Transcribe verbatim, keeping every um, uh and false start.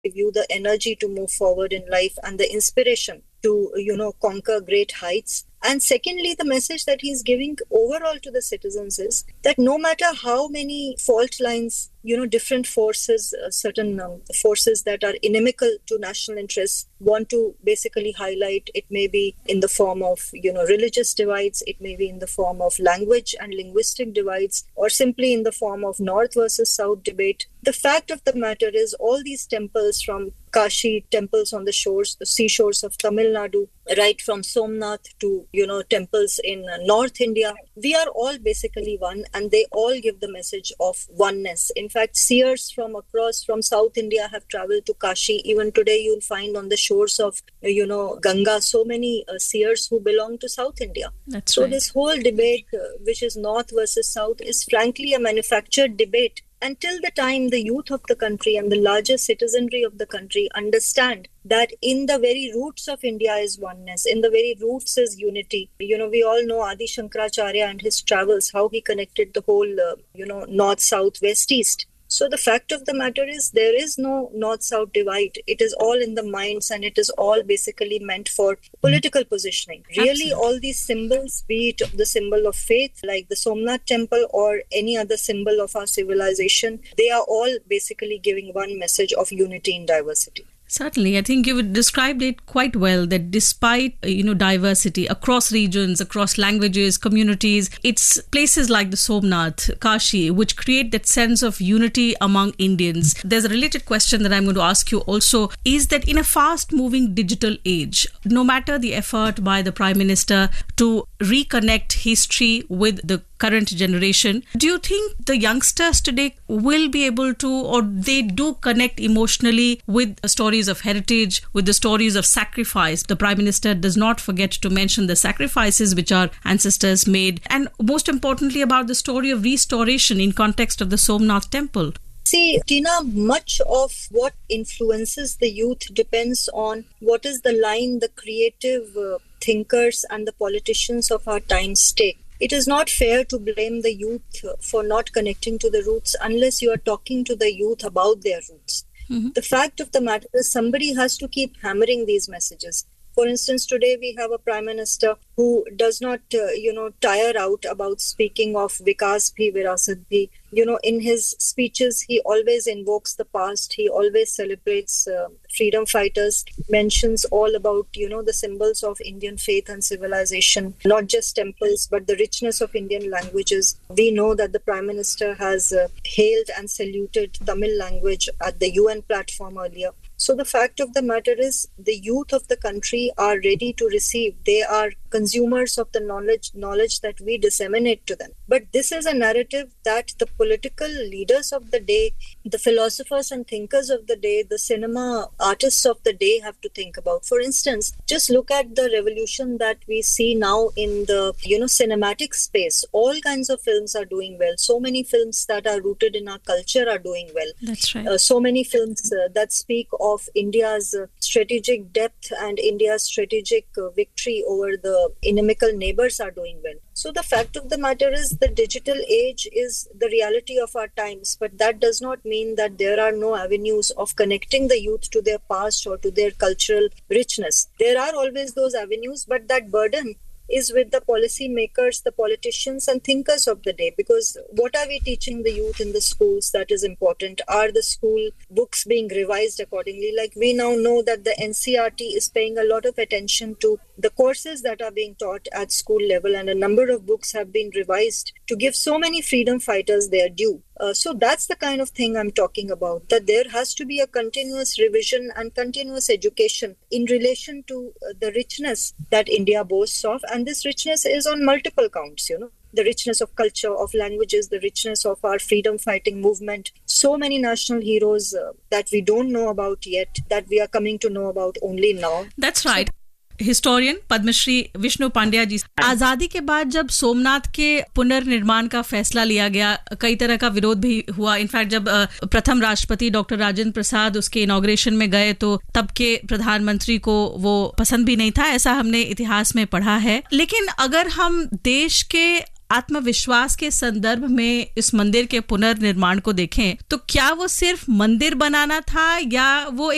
give you the energy to move forward in life and the inspiration to, you know, conquer great heights. And secondly, the message that he's giving overall to the citizens is that no matter how many fault lines, you know, different forces, uh, certain um, forces that are inimical to national interests want to basically highlight, it may be in the form of, you know, religious divides, it may be in the form of language and linguistic divides, or simply in the form of North versus South debate. The fact of the matter is all these temples, from Kashi temples on the shores, the seashores of Tamil Nadu, right from Somnath to, you know, temples in uh, North India, we are all basically one, and they all give the message of oneness. In fact, seers from across, from South India have traveled to Kashi. Even today, you'll find on the shores of, you know, Ganga, so many uh, seers who belong to South India. That's so right. This whole debate, uh, which is North versus South, is frankly a manufactured debate. Until the time the youth of the country and the larger citizenry of the country understand that in the very roots of India is oneness, in the very roots is unity. You know, we all know Adi Shankaracharya and his travels, how he connected the whole, uh, you know, north, south, west, east. So the fact of the matter is there is no north-south divide. It is all in the minds, and it is all basically meant for political positioning. Really, Absolutely. all these symbols, be it the symbol of faith, like the Somnath temple, or any other symbol of our civilization, they are all basically giving one message of unity in diversity. Certainly, I think you've described it quite well, that despite, you know, diversity across regions, across languages, communities, it's places like the Somnath, Kashi, which create that sense of unity among Indians. There's a related question that I'm going to ask you also, is that in a fast-moving digital age, no matter the effort by the Prime Minister to reconnect history with the current generation, do you think the youngsters today will be able to, or they do connect emotionally with stories of heritage, with the stories of sacrifice? The Prime Minister does not forget to mention the sacrifices which our ancestors made, and most importantly about the story of restoration in context of the Somnath temple. See, Tina, much of what influences the youth depends on what is the line the creative uh, thinkers and the politicians of our times take. It is not fair to blame the youth for not connecting to the roots unless you are talking to the youth about their roots. Mm-hmm. The fact of the matter is somebody has to keep hammering these messages. For instance, today we have a Prime Minister who does not, uh, you know, tire out about speaking of Vikas Bhi, Virasat Bhi. You know, in his speeches, he always invokes the past. He always celebrates uh, freedom fighters, mentions all about, you know, the symbols of Indian faith and civilization, not just temples, but the richness of Indian languages. We know that the Prime Minister has uh, hailed and saluted Tamil language at the U N platform earlier. So the fact of the matter is the youth of the country are ready to receive. They are consumers of the knowledge knowledge that we disseminate to them. But this is a narrative that the political leaders of the day, the philosophers and thinkers of the day, the cinema artists of the day have to think about. For instance, just look at the revolution that we see now in the, you know, cinematic space. All kinds of films are doing well. So many films that are rooted in our culture are doing well. That's right. Uh, so many films uh, that speak of of India's uh, strategic depth and India's strategic uh, victory over the inimical neighbors are doing well. So the fact of the matter is the digital age is the reality of our times, but that does not mean that there are no avenues of connecting the youth to their past or to their cultural richness. There are always those avenues, but that burden is with the policy makers, the politicians and thinkers of the day. Because what are we teaching the youth in the schools that is important? Are the school books being revised accordingly? Like we now know that the N C R T is paying a lot of attention to the courses that are being taught at school level, and a number of books have been revised to give so many freedom fighters their due. Uh, so that's the kind of thing I'm talking about, that there has to be a continuous revision and continuous education in relation to uh, the richness that India boasts of. And this richness is on multiple counts, you know. The richness of culture, of languages, the richness of our freedom fighting movement. So many national heroes uh, that we don't know about yet, that we are coming to know about only now. That's right. So, historian Padmashri Vishnu Pandya जी, आजादी के बाद जब सोमनाथ के पुनर्निर्माण का फैसला लिया गया, कई तरह का विरोध भी हुआ. इनफैक्ट जब प्रथम राष्ट्रपति डॉक्टर राजेंद्र प्रसाद उसके इनॉग्रेशन में गए तो तब के प्रधानमंत्री को वो पसंद भी नहीं था, ऐसा हमने इतिहास में पढ़ा है. लेकिन अगर हम देश के आत्मविश्वास के संदर्भ में इस मंदिर के पुनर्निर्माण को देखें तो क्या वो सिर्फ मंदिर बनाना था या वो एक